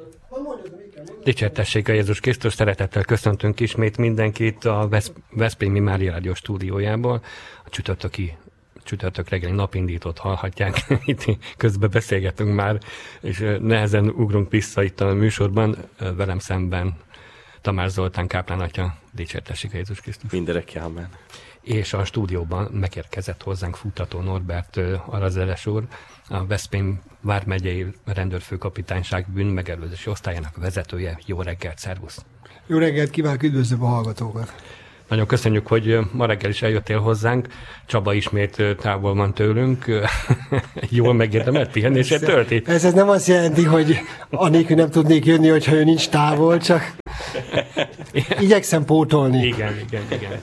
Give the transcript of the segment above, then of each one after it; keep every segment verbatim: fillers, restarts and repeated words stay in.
Dicsértessék a Jézus Krisztus, szeretettel köszöntünk ismét mindenkit a Veszprémi Mária Rádió stúdiójából. A csütörtöki csütörtök reggeli napindítót hallhatják, itt közben beszélgetünk már, és nehezen ugrunk vissza itt a műsorban, velem szemben Tamás Zoltán káplán atya, dicsértessék a Jézus Krisztus. Mindenek amen. És a stúdióban megérkezett hozzánk Futtató Norbert Arazeles úr, a Veszprém vármegyei rendőrfőkapitányság bűnmegelőzési osztályának vezetője. Jó reggelt, szervusz! Jó reggelt kívánok, üdvözlöm a hallgatókat! Nagyon köszönjük, hogy ma reggel is eljöttél hozzánk. Csaba ismét távol van tőlünk. Jól megérdemelt pihenését tölti? Ez, ez nem azt jelenti, hogy anélkül nem tudnék jönni, hogyha ő nincs távol, csak igyekszem pótolni. Igen, igen, igen.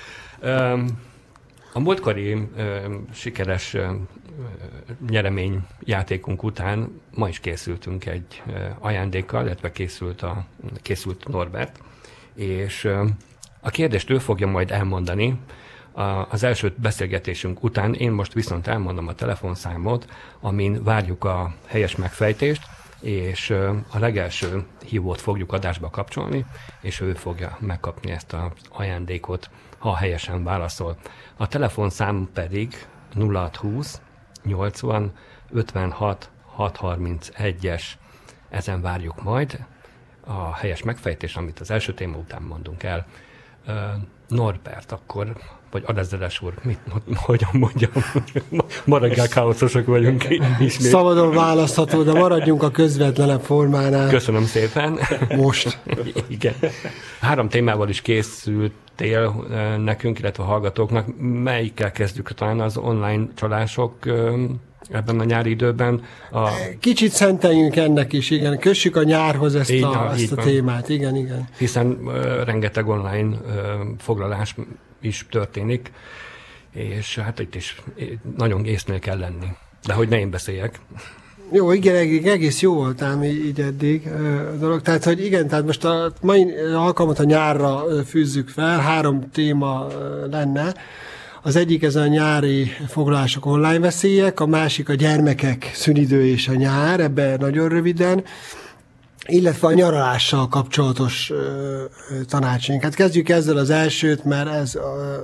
A múltkori sikeres nyeremény játékunk után ma is készültünk egy ajándékkal, illetve készült, a, készült Norbert, és a kérdést ő fogja majd elmondani az első beszélgetésünk után. Én most viszont elmondom a telefonszámot, amin várjuk a helyes megfejtést, és a legelső hívót fogjuk adásba kapcsolni, és ő fogja megkapni ezt az ajándékot, ha helyesen válaszol. A telefonszám pedig nulla hatszázhúsz nyolcvan ötvenhat hatszázharmincegyes. Ezen várjuk majd a helyes megfejtés, amit az első téma után mondunk el. Norbert, akkor, vagy Arazeles úr, mit, hogyan mondjam? Ma reggel káoszosak vagyunk ismét. Szabadon választható, de maradjunk a közvetlenebb formánál. Köszönöm szépen. Most. Igen. Három témával is készültél nekünk, illetve a hallgatóknak. Melyikkel kezdjük? Talán az online csalások ebben a nyári időben. A... Kicsit szenteljünk ennek is, igen. Kössük a nyárhoz ezt így, a, ezt a témát, igen, igen. Hiszen uh, rengeteg online uh, foglalás is történik, és hát itt is nagyon észnél kell lenni. De hogy ne én beszéljek. Jó, igen, egész jó volt ám így eddig a dolog. Tehát, hogy igen, tehát most a mai alkalmat a nyárra fűzzük fel, három téma lenne. Az egyik ez a nyári foglalások online veszélyek, a másik a gyermekek szünidő és a nyár, ebben nagyon röviden, illetve a nyaralással kapcsolatos ö, tanácsaink. Hát kezdjük ezzel az elsőt, mert ez ö,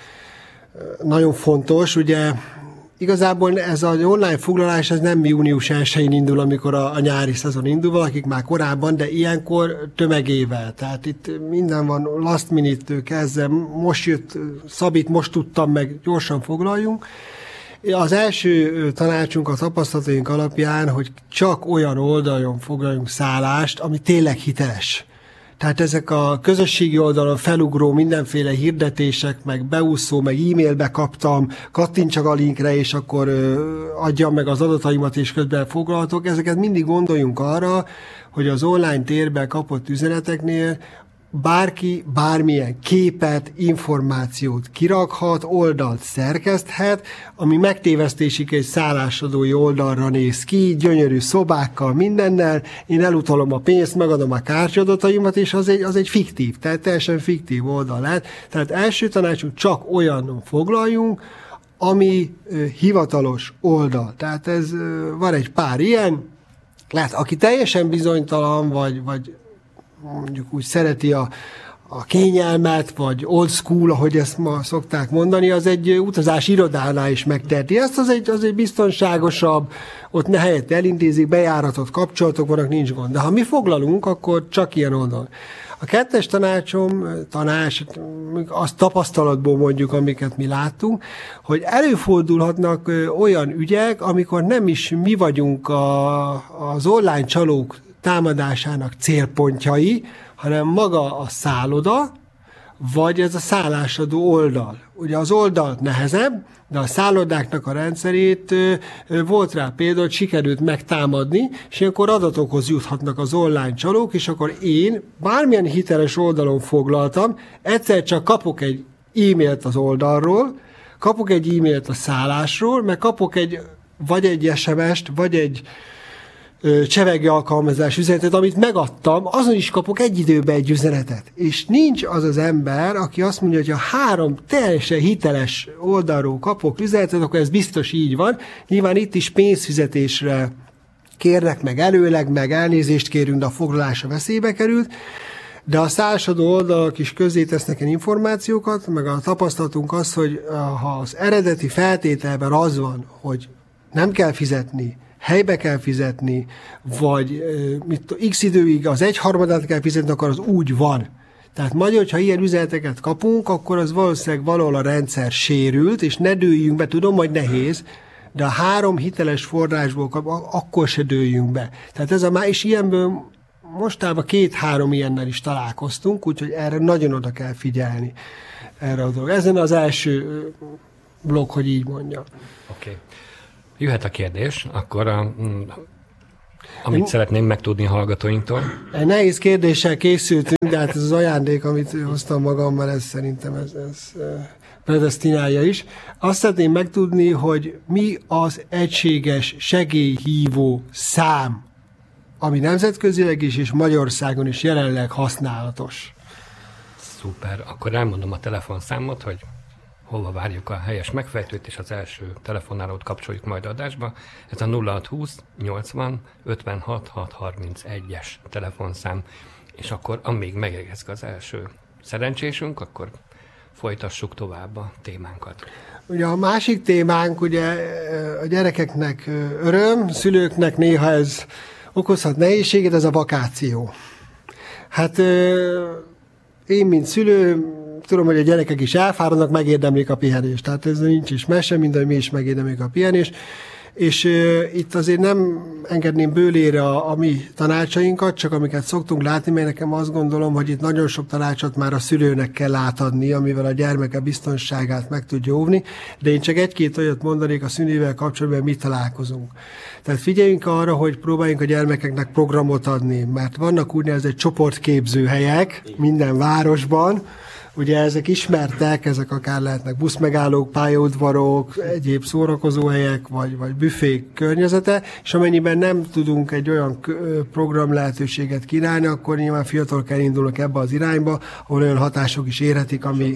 nagyon fontos. Ugye igazából ez az online foglalás ez nem június elsején indul, amikor a, a nyári szezon indul, valakik már korábban, de ilyenkor tömegével. Tehát itt minden van last minute-től kezdve, most jött Szabit, most tudtam meg, gyorsan foglaljunk. Az első tanácsunk a tapasztalataink alapján, hogy csak olyan oldalon foglaljunk szállást, ami tényleg hiteles. Tehát ezek a közösségi oldalon felugró mindenféle hirdetések, meg beúszó, meg e-mailbe kaptam, kattintsak a linkre, és akkor adjam meg az adataimat, és közben foglalhatok. Ezeket mindig gondoljunk arra, hogy az online térben kapott üzeneteknél bárki bármilyen képet, információt kirakhat, oldalt szerkeszthet, ami megtévesztésig egy szállásadói oldalra néz ki, gyönyörű szobákkal, mindennel, én elutalom a pénzt, megadom a kártyadataimat, és az egy, az egy fiktív, tehát teljesen fiktív oldal lehet. Tehát első tanácsunk, csak olyan foglaljunk, ami ö, hivatalos oldal. Tehát ez ö, van egy pár ilyen, lehet, aki teljesen bizonytalan, vagy, vagy mondjuk úgy szereti a, a kényelmet, vagy old school, ahogy ezt ma szokták mondani, az egy utazási irodánál is megteheti. Ezt az egy, az egy biztonságosabb, ott ne helyett elintézik, bejáratott kapcsolatok vannak, nincs gond. De ha mi foglalunk, akkor csak ilyen oldal. A kettes tanácsom, tanács, azt tapasztalatból mondjuk, amiket mi láttunk, hogy előfordulhatnak olyan ügyek, amikor nem is mi vagyunk a, az online csalók támadásának célpontjai, hanem maga a szálloda, vagy ez a szállásadó oldal. Ugye az oldalt nehezebb, de a szállodáknak a rendszerét volt rá például, hogy sikerült megtámadni, és ilyenkor adatokhoz juthatnak az online csalók, és akkor én bármilyen hiteles oldalon foglaltam, egyszer csak kapok egy e-mailt az oldalról, kapok egy e-mailt a szállásról, meg kapok egy, vagy egy es em est, vagy egy csevegő alkalmazás üzenetet, amit megadtam, azon is kapok egy időben egy üzenetet. És nincs az az ember, aki azt mondja, hogy ha három teljesen hiteles oldalról kapok üzenetet, akkor ez biztos így van. Nyilván itt is pénzfizetésre kérnek meg előleg, meg elnézést kérünk, de a foglalása veszélybe került, de a szálsadó oldalak is közzé tesznek ilyen információkat, meg a tapasztalatunk az, hogy ha az eredeti feltételben az van, hogy nem kell fizetni, helybe kell fizetni, vagy mit, x időig az egyharmadát kell fizetni, akkor az úgy van. Tehát majd, hogyha ilyen üzeneteket kapunk, akkor az valószínűleg valahol a rendszer sérült, és ne dőljünk be, tudom, hogy nehéz, de a három hiteles forrásból kap, akkor se dőljünk be. Tehát ez a már, és ilyenből mostában két-három ilyennel is találkoztunk, úgyhogy erre nagyon oda kell figyelni. Erre a dolog. Ezen az első blokk, hogy így mondjam. Oké. Okay. Jöhet a kérdés, akkor a, amit Én... szeretném megtudni a hallgatóinktól. Egy nehéz kérdéssel készültünk, de hát ez az ajándék, amit hoztam magammal, ez szerintem ez, ez predesztinálja is. Azt szeretném megtudni, hogy mi az egységes segélyhívó szám, ami nemzetközileg is és Magyarországon is jelenleg használatos. Szuper. Akkor elmondom a telefonszámot, hogy hova várjuk a helyes megfejtőt, és az első telefonálót kapcsoljuk majd adásba. Ez a nulla hat húsz nyolcvan ötvenhat hat harmincegyes telefonszám. És akkor, amíg megérkezik az első szerencsésünk, akkor folytassuk tovább a témánkat. Ugye a másik témánk, ugye a gyerekeknek öröm, szülőknek néha ez okozhat nehézséget, ez a vakáció. Hát én, mint szülő, tudom, hogy a gyerekek is elfáradnak, megérdemlik a pihenést. Tehát ez nincs is mese, minden mi is megérdemlik a pihenést. És uh, itt azért nem engedném bőlére a, a mi tanácsainkat, csak amiket szoktunk látni, mert nekem azt gondolom, hogy itt nagyon sok tanácsot már a szülőnek kell átadni, amivel a gyermeke biztonságát meg tudja óvni, de én csak egy-két olyat mondanék a szülével kapcsolatban, mit találkozunk. Tehát figyeljünk arra, hogy próbáljunk a gyermekeknek programot adni, mert vannak úgynevezett csoportképző helyek minden városban. Ugye ezek ismertek, ezek akár lehetnek buszmegállók, pályaudvarok, egyéb szórakozóhelyek, vagy, vagy büfék környezete, és amennyiben nem tudunk egy olyan program lehetőséget kínálni, akkor nyilván fiatal kell indulnak ebbe az irányba, ahol olyan hatások is érhetik, ami...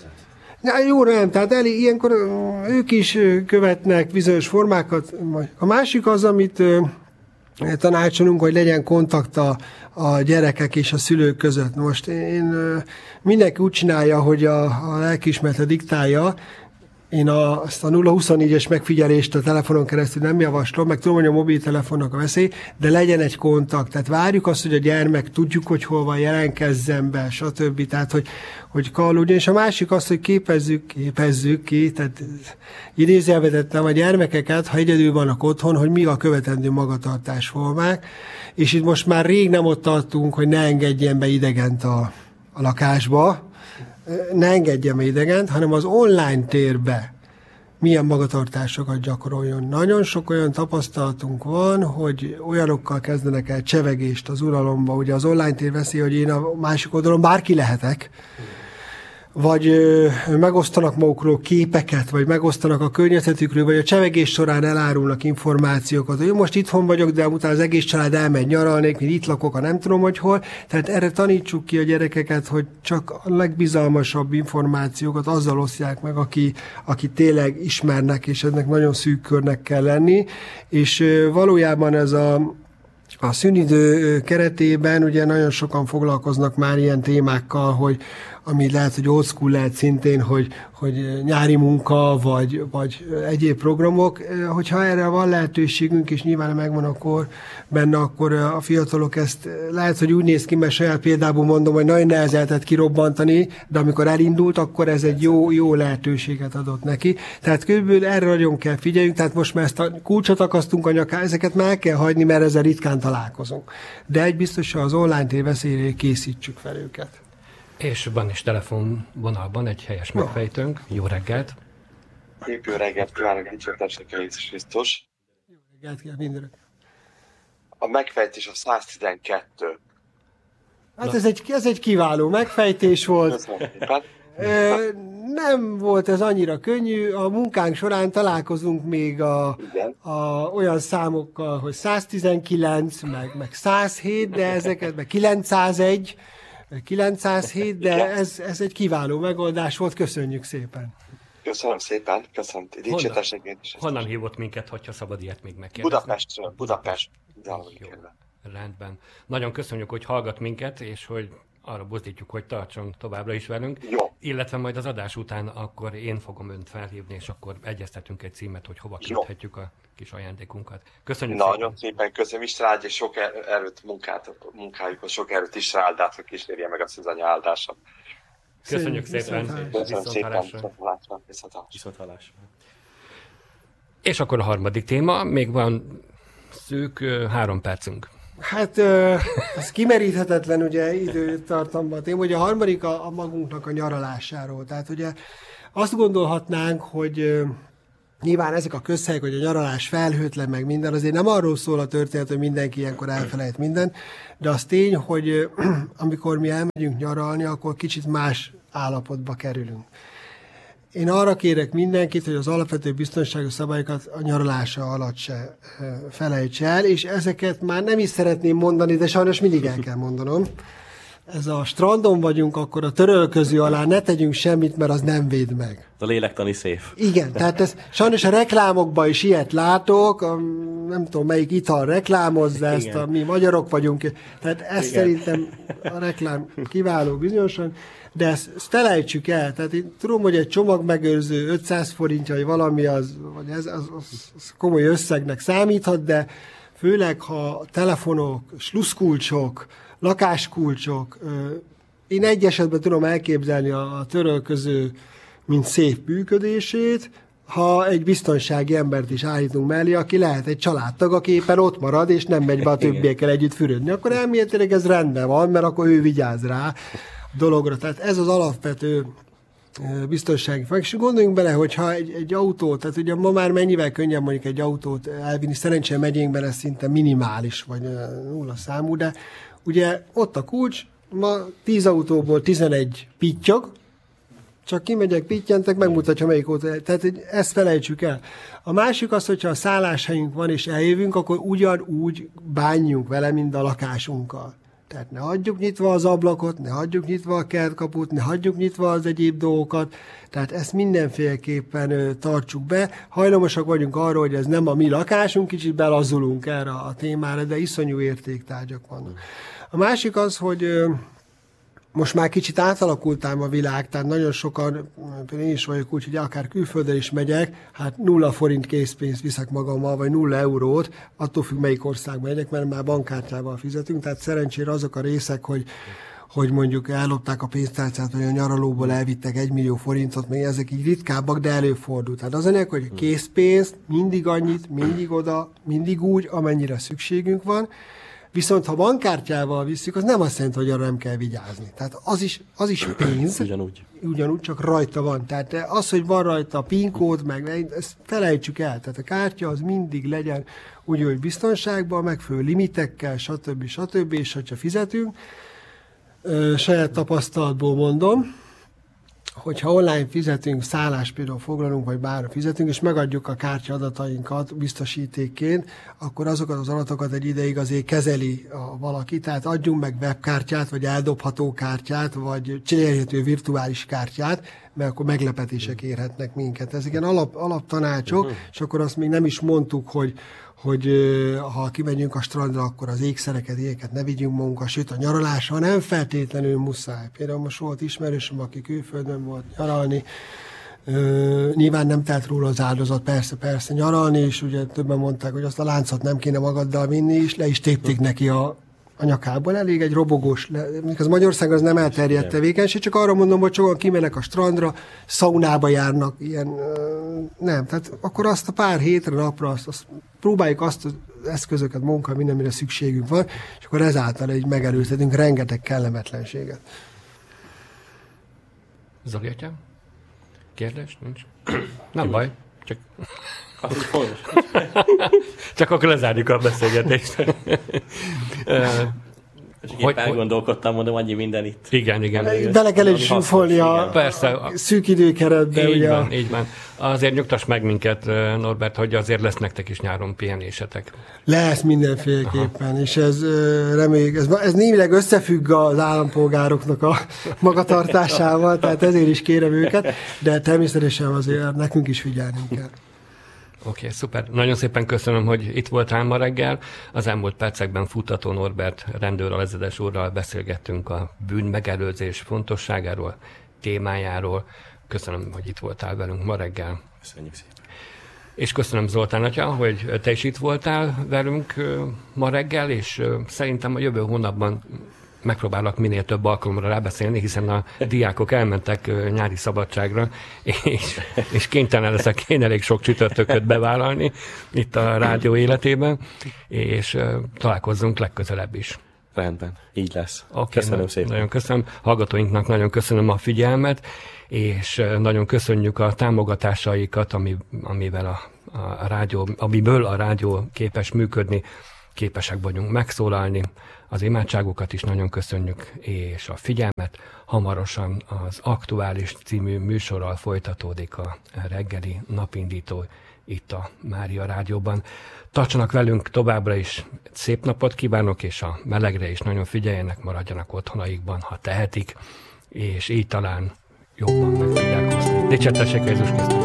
Ja, jó, nem, tehát elég, ilyenkor ők is követnek bizonyos formákat. A másik az, amit tanácsolunk, hogy legyen kontakt a, a gyerekek és a szülők között. Most én mindenki úgy csinálja, hogy a, a lelkiismerete diktálja. Én a, azt a nulla huszonnégyes megfigyelést a telefonon keresztül nem javaslom, meg tudom, hogy a mobiltelefonnak a veszély, de legyen egy kontakt. Tehát várjuk azt, hogy a gyermek tudjuk, hogy hol van, jelentkezzen be, stb. Tehát, hogy, hogy kallódjon. És a másik az, hogy képezzük, képezzük ki, tehát idézőjelvetettem a gyermekeket, ha egyedül vannak otthon, hogy mi a követendő magatartásformák, és itt most már rég nem ott tartunk, hogy ne engedjen be idegent a, a lakásba, ne engedjen be idegent, hanem az online térbe milyen magatartásokat gyakoroljon. Nagyon sok olyan tapasztalatunk van, hogy olyanokkal kezdenek el csevegést az uralomba. Ugye az online tér veszi, hogy én a másik oldalon bárki lehetek, vagy ö, megosztanak magukról képeket, vagy megosztanak a környezetükről, vagy a csevegés során elárulnak információkat, hogy most itthon vagyok, de utána az egész család elmegy nyaralni, mint itt lakok, ha nem tudom, hogy hol. Tehát erre tanítsuk ki a gyerekeket, hogy csak a legbizalmasabb információkat azzal osztják meg, aki, aki tényleg ismernek, és ennek nagyon szűk körnek kell lenni. És ö, valójában ez a A szünidő keretében ugye nagyon sokan foglalkoznak már ilyen témákkal, hogy ami lehet, hogy old school lehet szintén, hogy, hogy nyári munka, vagy, vagy egyéb programok. Hogyha erre van lehetőségünk, és nyilván megvan akkor benne, akkor a fiatalok ezt lehet, hogy úgy néz ki, mert saját példából mondom, hogy nagyon nehezen lehetett kirobbantani, de amikor elindult, akkor ez egy jó, jó lehetőséget adott neki. Tehát körülbelül erre nagyon kell figyeljünk, tehát most már ezt a kulcsot akasztunk a nyakán, ezeket már el kell hagyni, mert ezzel ritkán találkozunk. De egy biztos, hogy az online téveszélyre készítsük fel őket. És van is telefonvonalban egy helyes megfejtőnk. Jó reggelt! Szép jó reggelt kívánok, dicsértesek a Jézus Krisztus. Jó reggelt kívánok mindenek. A megfejtés a száz tizenkettő. Hát ez egy, ez egy kiváló megfejtés volt. Köszönöm szépen. Nem volt ez annyira könnyű. A munkánk során találkozunk még a, a, olyan számokkal, hogy száz tizenkilenc, meg, meg száz hét, de ezeket, meg kilencszázegy, meg kilencszázhét, de ez, ez egy kiváló megoldás volt. Köszönjük szépen. Köszönöm szépen. Köszönöm. Dicsértesek. Honnan hívott minket, hogyha szabad ilyet még megkérdezni? Budapestről. Budapest. Jó. Rendben. Nagyon köszönjük, hogy hallgat minket, és hogy arra buzdítjuk, hogy tartson továbbra is velünk. Jó. Illetve majd az adás után akkor én fogom önt felhívni, és akkor egyeztetünk egy címet, hogy hova küldhetjük a kis ajándékunkat. Köszönjük Nagyon szépen. szépen köszönöm István, és sok erőt, munkát, munkájukhoz, sok erőt István, hogy kísérje meg a szűzanya áldását. Köszönjük Szép, szépen. Köszönöm szépen. Viszonthallásra. És akkor a harmadik téma, még van szűk három percünk. Hát ez kimeríthetetlen ugye időtartamban téma, hogy a harmadik a, a magunknak a nyaralásáról. Tehát ugye azt gondolhatnánk, hogy nyilván ezek a közhelyek, hogy a nyaralás felhőtlen meg minden, azért nem arról szól a történet, hogy mindenki ilyenkor elfelejt mindent, de az tény, hogy amikor mi elmegyünk nyaralni, akkor kicsit más állapotba kerülünk. Én arra kérek mindenkit, hogy az alapvető biztonsági szabályokat a nyaralása alatt se felejts el, és ezeket már nem is szeretném mondani, de sajnos mindig el kell mondanom. Ez a strandon vagyunk, akkor a törölköző alá ne tegyünk semmit, mert az nem véd meg. A lélektani széf. Igen, tehát ez, sajnos a reklámokban is ilyet látok, a, nem tudom melyik ital reklámozza ezt, a, mi magyarok vagyunk, tehát ezt Igen. Szerintem a reklám kiváló bizonyosan, de ezt, ezt felejtsük el, tehát én tudom, hogy egy csomagmegőrző ötszáz forintja, vagy valami az, vagy ez, az, az, az komoly összegnek számíthat, de főleg, ha telefonok, sluszkulcsok, lakáskulcsok, én egy esetben tudom elképzelni a törölköző, mint szép működését, ha egy biztonsági embert is állítunk mellé, aki lehet egy családtag, aki éppen ott marad, és nem megy be a többiekkel együtt fürödni, akkor elméletileg ez rendben van, mert akkor ő vigyáz rá a dologra. Tehát ez az alapvető biztonsági fag. És gondoljunk bele, hogyha egy, egy autót, tehát ugye ma már mennyivel könnyebb mondjuk egy autót elvinni, szerencsére megyénkben ez szinte minimális, vagy nulla számú, de ugye ott a kulcs, ma tíz autóból tizenegy pittyog, csak kimegyek, pittyentek, megmutatja melyik autó. Tehát ezt felejtsük el. A másik az, hogyha a szálláshelyünk van és eljövünk, akkor ugyanúgy bánjunk vele, mint a lakásunkkal. Tehát ne hagyjuk nyitva az ablakot, ne hagyjuk nyitva a kertkaput, ne hagyjuk nyitva az egyéb dolgokat. Tehát ezt mindenféleképpen ö, tartsuk be. Hajlamosak vagyunk arra, hogy ez nem a mi lakásunk, kicsit belazulunk erre a témára, de iszonyú értéktárgyak vannak. A másik az, hogy ö, most már kicsit átalakultám a világ, tehát nagyon sokan, én is vagyok úgy, hogy akár külföldre is megyek, hát nulla forint készpénzt viszek magammal, vagy nulla eurót, attól függ, melyik országba megyek, mert már bankkártyával fizetünk, tehát szerencsére azok a részek, hogy, hogy mondjuk ellopták a pénztárcát, vagy a nyaralóból elvittek egy millió forintot, még ezek így ritkábbak, de előfordul. Tehát az ennek, hogy készpénzt mindig annyit, mindig oda, mindig úgy, amennyire szükségünk van. Viszont ha bankkártyával visszük, az nem azt jelenti, hogy arra nem kell vigyázni. Tehát az is, az is pénz. Ugyanúgy. Ugyanúgy, csak rajta van. Tehát az, hogy van rajta a PIN kód, meg ezt felejtsük el. Tehát a kártya az mindig legyen úgy, hogy biztonságban, megfelelő limitekkel, stb. stb. És hogyha fizetünk, saját tapasztalatból mondom, hogyha online fizetünk, szállás például foglalunk, vagy bárra fizetünk, és megadjuk a kártya adatainkat biztosítékként, akkor azokat az adatokat egy ideig azért kezeli a valaki, tehát adjunk meg webkártyát, vagy eldobható kártyát, vagy cserélhető virtuális kártyát, mert akkor meglepetések érhetnek minket. Ez igen alap, alaptanácsok, uh-huh. És akkor azt még nem is mondtuk, hogy hogy ha kimegyünk a strandra, akkor az ékszereket, ilyeneket ne vigyünk magunkkal, sőt a nyaralásra nem feltétlenül muszáj. Például most volt ismerősöm, aki külföldön volt nyaralni, Ö, nyilván nem telt róla az áldozat, persze, persze nyaralni, és ugye többen mondták, hogy azt a láncot nem kéne magaddal vinni, és le is tépték neki a, a nyakából. Elég egy robogós, mondjuk az Magyarországon az nem elterjedt tevékenység, csak arra mondom, hogy sokan kimennek a strandra, szaunába járnak, ilyen, ö, nem, tehát akkor azt a pár hétre, napra, azt, azt próbáljuk azt az eszközöket, munka, mindenmire szükségünk van, és akkor ezáltal egy megelőzhetünk rengeteg kellemetlenséget. Zoli atyám? Kérdés? Nincs? Nem baj, csak... csak akkor lezárjuk a beszélgetést. És hogy, épp elgondolkodtam, mondom, annyi minden itt. Igen, igen. Bele kell egy zsúfolni a Persze. szűk időkeretbe. Így ugye. van, így van. Azért nyugtass meg minket, Norbert, hogy azért lesz nektek is nyáron pihenésetek. Lesz mindenféleképpen, Aha. és ez reméljük, ez, ez némileg összefügg az állampolgároknak a magatartásával, tehát ezért is kérem őket, de természetesen azért nekünk is figyelnünk kell. Oké, okay, szuper. Nagyon szépen köszönöm, hogy itt voltál ma reggel. Az elmúlt percekben Futtató Norbert rendőralezredes úrral beszélgettünk a bűnmegelőzés fontosságáról, témájáról. Köszönöm, hogy itt voltál velünk ma reggel. Köszönjük szépen. És köszönöm, Zoltán atya, hogy te is itt voltál velünk ma reggel, és szerintem a jövő hónapban megpróbálok minél több alkalomra rábeszélni, hiszen a diákok elmentek nyári szabadságra, és, és kénytelen leszek én elég sok csütörtököt bevállalni itt a rádió életében, és találkozzunk legközelebb is. Rendben, így lesz. Okay, köszönöm na, szépen. Nagyon köszönöm. Hallgatóinknak nagyon köszönöm a figyelmet, és nagyon köszönjük a támogatásaikat, ami, amivel a, a rádió, amiből a rádió képes működni, képesek vagyunk megszólalni. Az imádságokat is nagyon köszönjük, és a figyelmet. Hamarosan az Aktuális című műsorral folytatódik a reggeli napindító itt a Mária Rádióban. Tartsanak velünk továbbra is, szép napot kívánok, és a melegre is nagyon figyeljenek, maradjanak otthonaikban, ha tehetik, és így talán jobban meg tudják hozni. Dicséretessék Jézus Krisztus!